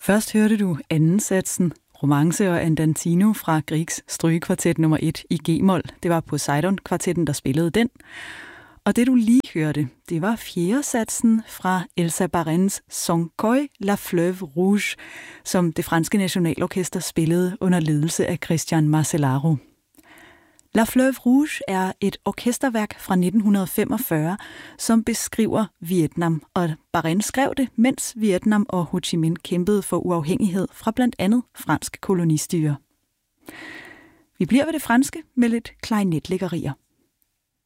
Først hørte du anden satsen, Romance og Andantino fra Griegs strygekvartet nummer 1 i G-mol. Det var Poseidon-kvartetten, der spillede den. Og det du lige hørte, det var fjerde satsen fra Elsa Barrens Soncoy La Fleuve Rouge, som det franske nationalorkester spillede under ledelse af Christian Marcellaro. La Fleuve Rouge er et orkesterværk fra 1945, som beskriver Vietnam, og Barren skrev det, mens Vietnam og Ho Chi Minh kæmpede for uafhængighed fra blandt andet fransk kolonistyre. Vi bliver ved det franske med lidt klarinetlæggerier.